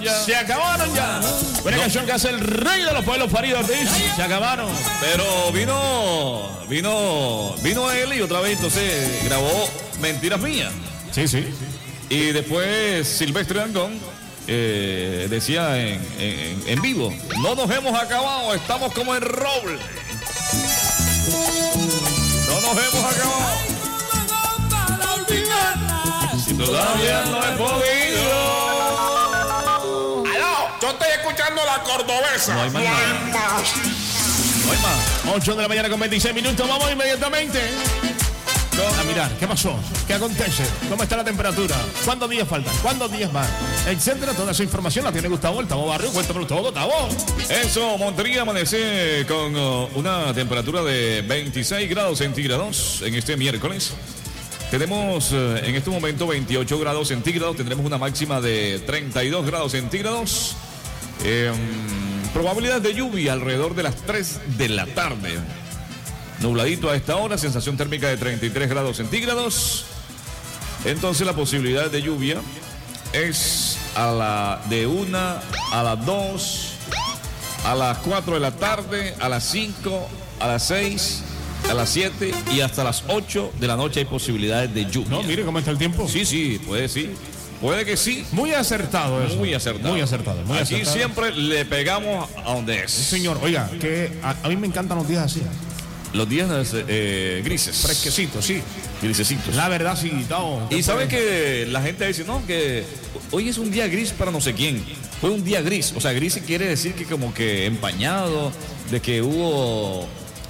ya. Se acabaron ya. Una canción que hace el rey de los pueblos, Farid Ortiz. Se acabaron. Pero vino él y otra vez entonces grabó Mentiras Mías. Sí, sí. Y después Silvestre Dangond decía en vivo: no nos hemos acabado, estamos como en roble. No nos hemos acabado. Si todavía no he podido. ¡Aló! Yo estoy escuchando la cordobesa. No hay más nada. No hay más. 8 de la mañana con 26 minutos. Vamos inmediatamente. A mirar, ¿qué pasó? ¿Qué acontece? ¿Cómo está la temperatura? ¿Cuántos días faltan? ¿Cuántos días más? Etcétera. Toda esa información la tiene Gustavo, el Tavo Barrio. Cuéntamelo todo, Tavo. Eso, Montería amanece con una temperatura de 26 grados centígrados en este miércoles. Tenemos en este momento 28 grados centígrados. Tendremos una máxima de 32 grados centígrados. Probabilidad de lluvia alrededor de las 3 de la tarde. Nubladito a esta hora, sensación térmica de 33 grados centígrados. Entonces la posibilidad de lluvia es de 1 a las 2, a las 4 de la tarde, a las 5, a las 6, a las 7 y hasta las 8 de la noche hay posibilidades de lluvia. No, mire cómo está el tiempo. Sí, puede sí. Puede que sí. Muy acertado eso. Muy acertado. Muy acertado. Muy Aquí acertado. siempre le pegamos a donde es. Sí, señor. Oiga, que a mí me encantan los días así. Los días grises. Fresquecitos, sí. Grisecitos. La verdad, sí, Tavo. Y sabe que la gente dice, no, que hoy es un día gris para no sé quién. Fue un día gris. O sea, gris quiere decir que como que empañado, de que hubo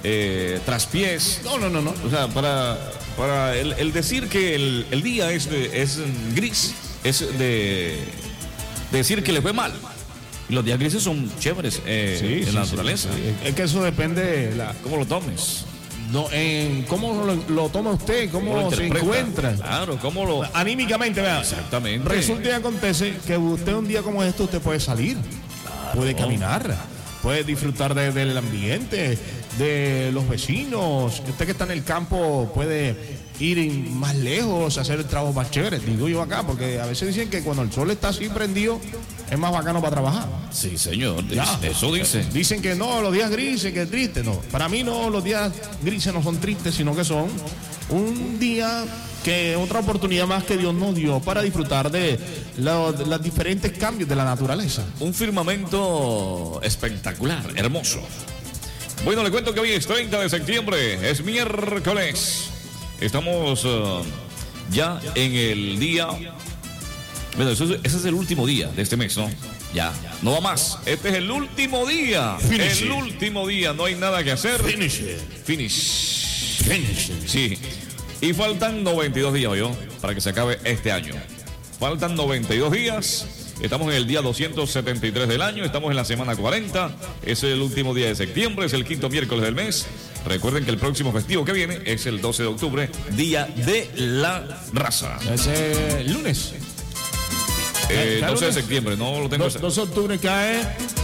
traspiés. No. O sea, para el decir que el día es gris, es de decir que le fue mal. Y los días grises son chéveres en la naturaleza. Sí. Es que eso depende de ¿Cómo lo tomes? no, en cómo lo toma usted, cómo se encuentra. Claro, cómo lo... Anímicamente, vea. Exactamente. Resulta y acontece que usted un día como este, usted puede salir, puede caminar, puede disfrutar del ambiente, de los vecinos. Usted que está en el campo puede ir más lejos, hacer el trabajo más chévere, digo yo acá, porque a veces dicen que cuando el sol está así prendido es más bacano para trabajar. Sí, señor, Ya. eso dice. Dicen que no, los días grises, que es triste, no. Para mí no, los días grises no son tristes, sino que son un día que otra oportunidad más que Dios nos dio para disfrutar de los diferentes cambios de la naturaleza. Un firmamento espectacular, hermoso. Bueno, le cuento que hoy es 30 de septiembre, es miércoles. Estamos ya en el día... Bueno, ese es el último día de este mes, ¿no? Ya, no va más. Este es el último día. Finish. El último día, no hay nada que hacer. Finish. Sí. Y faltan 92 días, ¿oyó? Para que se acabe este año. Faltan 92 días. Estamos en el día 273 del año. Estamos en la semana 40. Es el último día de septiembre. Es el quinto miércoles del mes. Recuerden que el próximo festivo que viene es el 12 de octubre, Día de la Raza. Ese lunes. 12 de septiembre, no lo tengo. 2 de octubre cae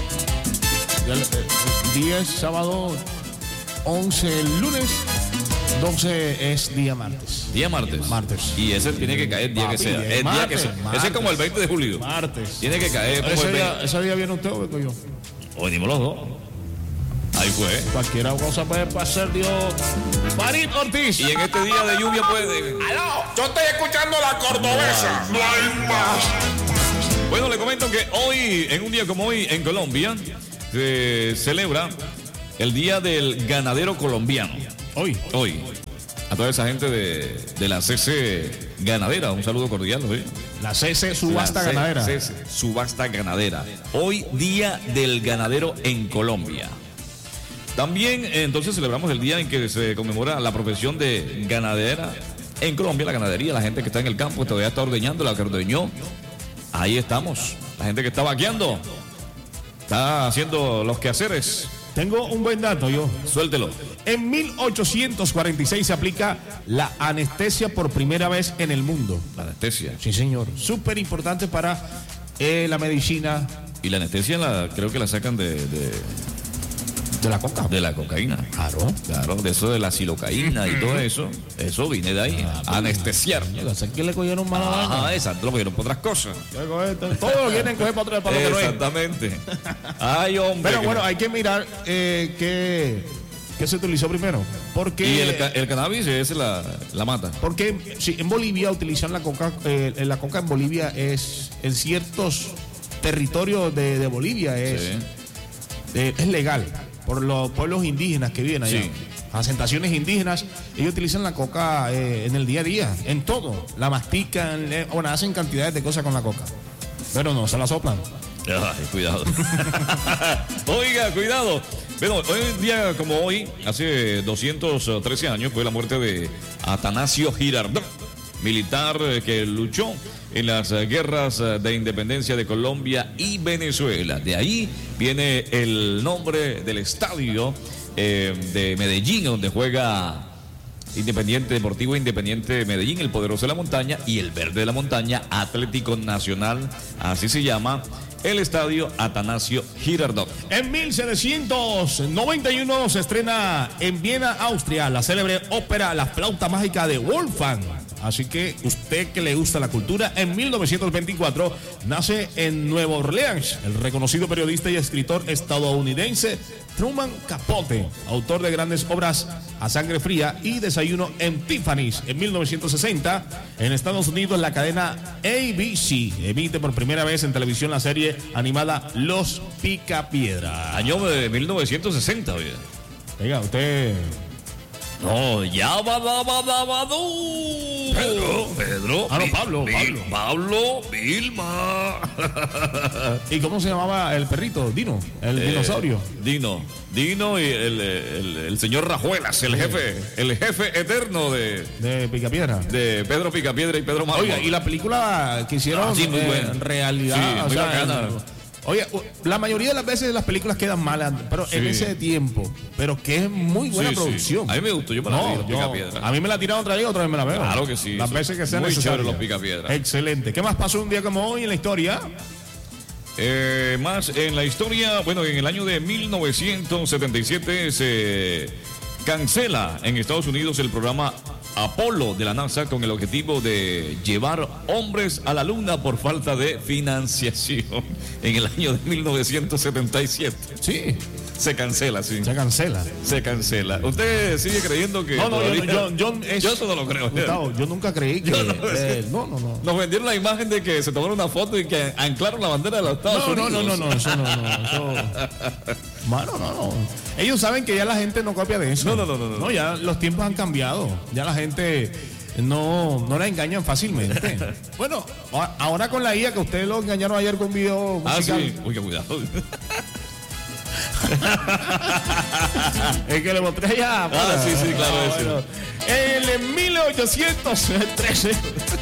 10 sábado, 11 el lunes, 12 es día martes. Día martes. Martes. Y ese tiene que caer el día que Papi, sea. es El día martes, que sea. Ese martes. es como el 20 de julio. Martes. Tiene que caer como Ese día viene usted o vengo yo. O venimos los dos. Ahí fue. Cualquiera cosa puede pasar, Dios. Farid Ortiz. Y en este día de lluvia puede... ¡Aló! Yo estoy escuchando la cordobesa. No hay más. Bueno, le comento que hoy, en un día como hoy, en Colombia, se celebra el Día del Ganadero Colombiano. Hoy. A toda esa gente de la CC Ganadera, un saludo cordial, ¿sí? La CC Subasta La Ganadera. CC Subasta Ganadera. Hoy, Día del Ganadero en Colombia. También, entonces, celebramos el día en que se conmemora la profesión de ganadera en Colombia, la ganadería, la gente que está en el campo, que todavía está ordeñando, la que ordeñó. Ahí estamos. La gente que está vaqueando, está haciendo los quehaceres. Tengo un buen dato yo. Suéltelo. En 1846 se aplica la anestesia por primera vez en el mundo. La anestesia. Sí, señor. Súper importante para la medicina. Y la anestesia creo que la sacan De la coca. De la cocaína. Claro, de eso de la silocaína y todo eso viene de ahí. Anestesiar. ¿Quién le cogieron mala vaina? Exacto, lo cogieron por otras cosas. Todo lo quieren coger para lo que no es. Exactamente. Ay, hombre. Pero bueno, hay que mirar qué se utilizó primero. Porque, y el cannabis es la mata. Porque sí, en Bolivia utilizan la coca. La coca en Bolivia es, en ciertos territorios de Bolivia es legal. Por los pueblos indígenas que viven allá. Sí. Asentaciones indígenas, ellos utilizan la coca en el día a día, en todo. La mastican, hacen cantidades de cosas con la coca. Pero no, se la soplan. Ay, cuidado. Oiga, cuidado. Bueno, hoy en día como hoy, hace 213 años, fue la muerte de Atanasio Girardot, militar que luchó en las guerras de independencia de Colombia y Venezuela. De ahí viene el nombre del estadio de Medellín, donde juega Deportivo Independiente de Medellín, el poderoso de la montaña, y el verde de la montaña, Atlético Nacional, así se llama el estadio Atanasio Girardot. En 1791 se estrena en Viena, Austria, la célebre ópera La Flauta Mágica de Wolfgang. Así que usted que le gusta la cultura, en 1924 nace en Nueva Orleans el reconocido periodista y escritor estadounidense Truman Capote, autor de grandes obras A Sangre Fría y Desayuno en Tiffany's. En 1960, en Estados Unidos, la cadena ABC emite por primera vez en televisión la serie animada Los Picapiedra. Año de 1960, oiga. Oiga, usted... No, ya va. Pedro. Ah, no, Pablo. Pablo Vilma. ¿Y cómo se llamaba el perrito? Dino, el dinosaurio. Dino y el señor Rajuelas, el jefe eterno de Picapiedra. De Pedro Picapiedra y Pedro Marmol. Oiga, y la película que hicieron muy buena. En realidad, sí, muy bacana. Oye, la mayoría de las veces las películas quedan malas, pero en ese tiempo. Pero que es muy buena producción. A mí me gustó, yo me la vi, los Picapiedra. A mí me la tiraron otra vez, otra vez me la veo. Claro que sí. Las veces que sean necesarias. Muy chévere los Picapiedra. Excelente. ¿Qué más pasó un día como hoy en la historia? Más en la historia, bueno, en el año de 1977 se cancela en Estados Unidos el programa Apolo de la NASA con el objetivo de llevar hombres a la luna por falta de financiación en el año de 1977. Sí. Se cancela, sí. Se cancela. ¿Usted sigue creyendo que.? No, yo eso no lo creo. Gustavo, yo nunca creí que. No. Nos vendieron la imagen de que se tomaron una foto y que anclaron la bandera de los Estados Unidos. No, eso no. Mano, no. Ellos saben que ya la gente no copia de eso. No, ya los tiempos han cambiado. Ya la gente no la engañan fácilmente. Bueno, ahora con la IA que ustedes lo engañaron ayer con un video musical. Sí. Uy, qué cuidado. El que le mostré allá. Sí, claro. Bueno. En 1813.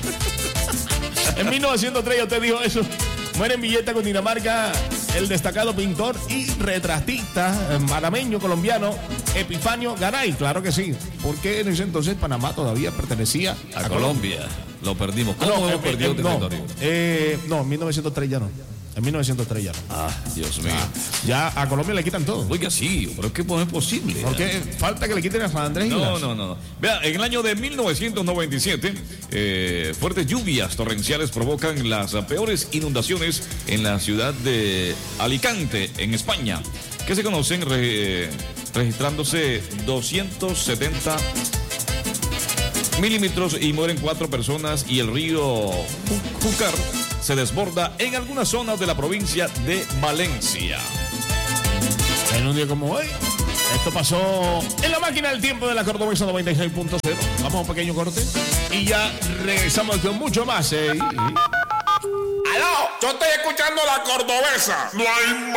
En 1903 usted dijo eso. Muere en Villeta, Cundinamarca, el destacado pintor y retratista panameño colombiano Epifanio Garay. Claro que sí, porque en ese entonces Panamá todavía pertenecía a Colombia. Lo perdimos. ¿Cómo hemos perdido territorio? No, en 1903 ya no. En 1903 ya no. Dios mío. Ya a Colombia le quitan todo. Oiga, sí, pero es que no es posible. Porque falta que le quiten a San Andrés. No. Vea, en el año de 1997, fuertes lluvias torrenciales provocan las peores inundaciones en la ciudad de Alicante, en España, que se conocen registrándose 270 milímetros y mueren 4 personas, y el río Júcar se desborda en algunas zonas de la provincia de Valencia. En un día como hoy, esto pasó en la máquina del tiempo de la Cordobesa 96.0. Vamos a un pequeño corte y ya regresamos con mucho más. ¡Aló! Yo estoy escuchando la Cordobesa. No hay más.